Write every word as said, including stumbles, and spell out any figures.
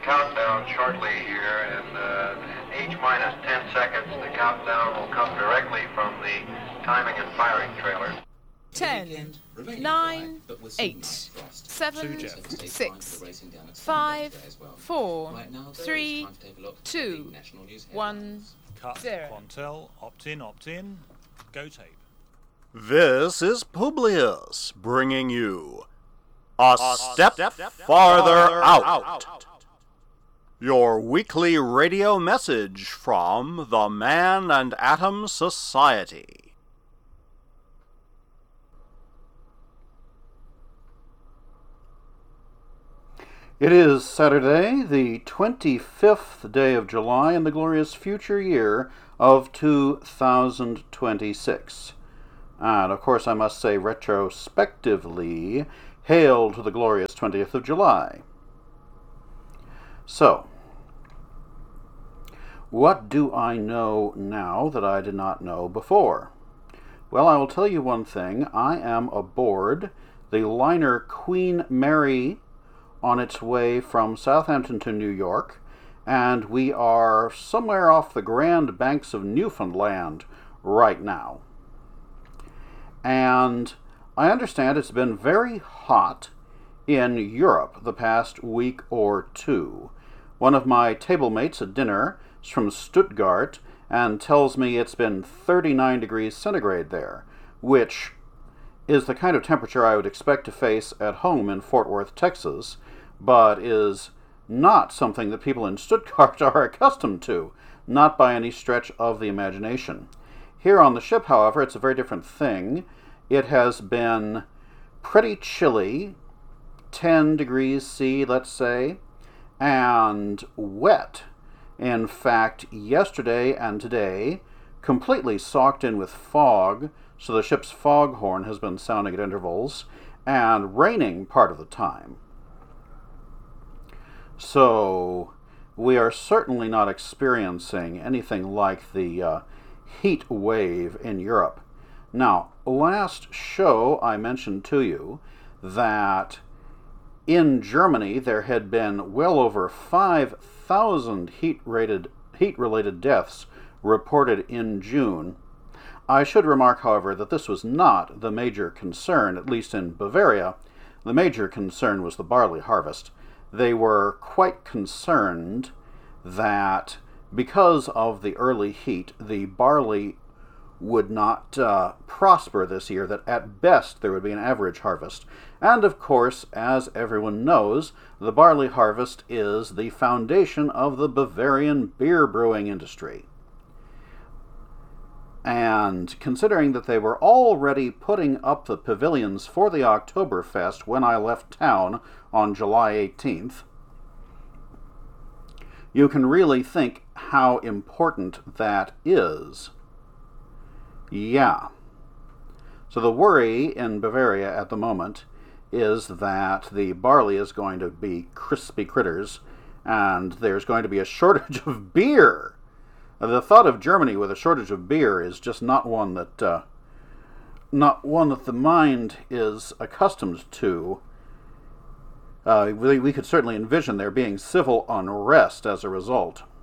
countdown shortly here, and uh, H minus ten seconds. The countdown will come directly from the timing and firing trailer. Ten, nine, eight, seven, six, five, four, three, two, one, Cut. zero. Quantel, opt in, opt in. Go tape. This is Publius bringing you A, a step, step Farther, farther out. out. Your weekly radio message from the Man and Atom Society. It is Saturday, the twenty-fifth day of July in the glorious future year of two thousand twenty-six. And, of course, I must say retrospectively, hail to the glorious twentieth of July. So, what do I know now that I did not know before? Well, I will tell you one thing. I am aboard the liner Queen Mary on its way from Southampton to New York, and we are somewhere off the Grand Banks of Newfoundland right now. And I understand it's been very hot in Europe the past week or two. One of my table mates at dinner is from Stuttgart and tells me it's been thirty-nine degrees centigrade there, which is the kind of temperature I would expect to face at home in Fort Worth, Texas, but is not something that people in Stuttgart are accustomed to, not by any stretch of the imagination. Here on the ship, however, it's a very different thing. It has been pretty chilly, ten degrees C, let's say, and wet. In fact, yesterday and today, completely socked in with fog, so the ship's foghorn has been sounding at intervals, and raining part of the time. So, we are certainly not experiencing anything like the uh, heat wave in Europe. Now, last show I mentioned to you that in Germany there had been well over five thousand heat-rated, heat-related deaths reported in June. I should remark, however, that this was not the major concern, at least in Bavaria. The major concern was the barley harvest. They were quite concerned that because of the early heat, the barley would not uh, prosper this year, that at best there would be an average harvest. And of course, as everyone knows, the barley harvest is the foundation of the Bavarian beer brewing industry. And considering that they were already putting up the pavilions for the Oktoberfest when I left town on July eighteenth, you can really think how important that is. Yeah. So the worry in Bavaria at the moment is that the barley is going to be crispy critters, and there's going to be a shortage of beer. The thought of Germany with a shortage of beer is just not one that, uh, not one that the mind is accustomed to. Uh, we, we could certainly envision there being civil unrest as a result.